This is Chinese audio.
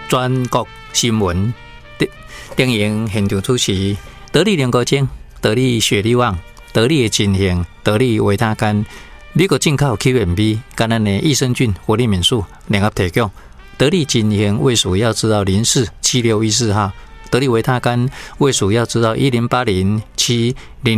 全国新闻电影现场主持，得力联合精、得力雪力旺、得力的金型、得力维他甘、美国进口 QMB 跟咱的益生菌活力免素联合提供。得力金型卫署要知道047614号，得力维他甘卫署要知道108070。